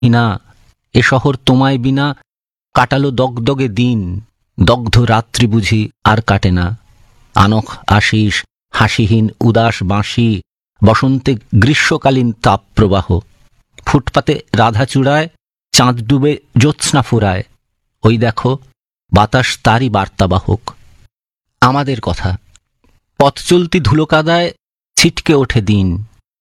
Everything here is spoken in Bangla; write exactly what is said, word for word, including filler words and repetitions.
হিনা এ শহর তোমায় বিনা কাটালো দগদগে দিন, দগ্ধ রাত্রি বুঝি আর কাটে না। আনখ আশিস হাসিহীন উদাস বাঁশি, বসন্তে গ্রীষ্মকালীন তাপ প্রবাহ। ফুটপাতে রাধা চূড়ায় চাঁদ ডুবে জ্যোৎস্না ফুরায়, ওই দেখো বাতাস তারই বার্তাবাহক। আমাদের কথা পথ চলতি ধুলো কাদায় ছিটকে ওঠে দিন।